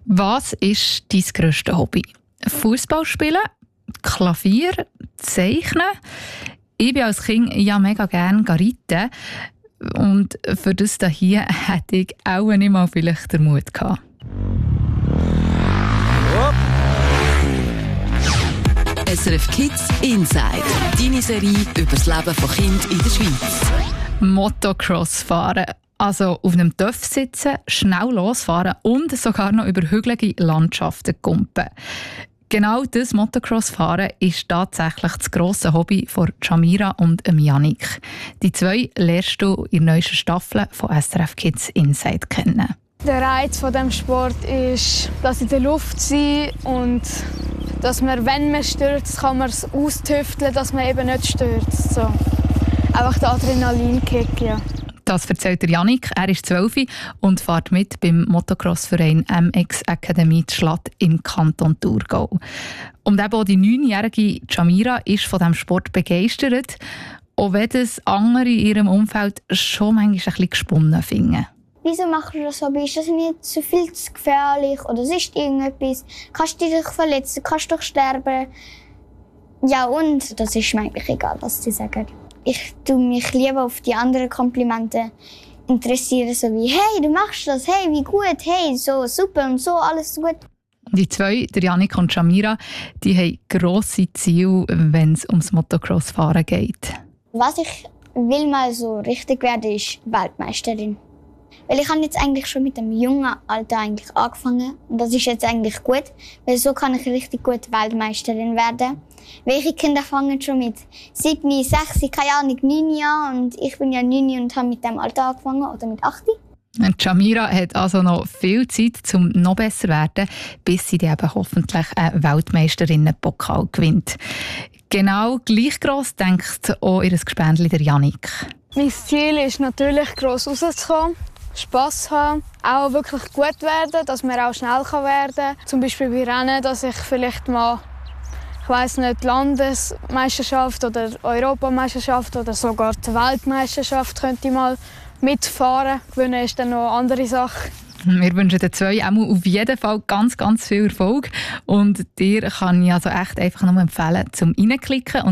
Was ist dein grösstes Hobby? Fußball spielen, Klavier, Zeichnen? Ich bin als Kind ja mega gerne reiten. Und für das hier hätte ich auch nicht mal vielleicht den Mut gehabt. SRF Kids Inside. Deine Serie über das Leben von Kindern in der Schweiz. Motocross fahren. Also auf einem Töff sitzen, schnell losfahren und sogar noch über hügelige Landschaften kumpen. Genau das Motocross-Fahren ist tatsächlich das grosse Hobby von Jamira und Yannick. Die zwei lernst du in der neuesten Staffel von SRF Kids Inside kennen. Der Reiz von dem Sport ist, dass in der Luft sein und dass man, wenn man stürzt, kann man es austüfteln, dass man eben nicht stürzt. So. Einfach der Adrenalinkick, ja. Das erzählt der Yannick. Er ist 12 und fährt mit beim Motocross-Verein MX Akademie Schlatt im Kanton Thurgau. Und eben auch die 9-jährige Jamira ist von diesem Sport begeistert, auch wenn das andere in ihrem Umfeld schon manchmal ein bisschen gesponnen finden. Wieso machst du das Hobby? Ist das nicht zu viel zu gefährlich? Oder ist irgendetwas? Kannst du dich verletzen? Kannst du sterben? Ja, und das ist mir eigentlich egal, was sie sagen. Ich tue mich lieber auf die anderen Komplimente interessieren, so wie «Hey, du machst das! Hey, wie gut! Hey, so super und so, alles gut!» Die zwei, der Yannick und Jamira, die haben grosse Ziele, wenn es ums Motocross-Fahren geht. Was ich will mal so richtig werden, ist Weltmeisterin. Weil ich habe jetzt eigentlich schon mit dem jungen Alter eigentlich angefangen. Und das ist jetzt eigentlich gut, weil so kann ich richtig gut Weltmeisterin werden. Welche Kinder fangen schon mit 7, 6, keine Ahnung, 9 Jahren. Und ich bin ja 9 und habe mit dem Alter angefangen, oder mit 8. Jamira hat also noch viel Zeit, um noch besser zu werden, bis sie dann eben hoffentlich einen Weltmeisterinnenpokal gewinnt. Genau gleich gross denkt auch ihr Gespendli der Yannick. Mein Ziel ist natürlich, gross rauszukommen, Spass haben, auch wirklich gut werden, dass man auch schnell werden kann. Zum Beispiel bei Rennen, dass ich vielleicht mal, ich weiss nicht, Landesmeisterschaft oder Europameisterschaft oder sogar die Weltmeisterschaft könnte ich mal mitfahren. Gewinnen ist dann noch eine andere Sache. Wir wünschen den zwei auch auf jeden Fall ganz, ganz viel Erfolg. Und dir kann ich also echt einfach nur empfehlen, zum Reinklicken.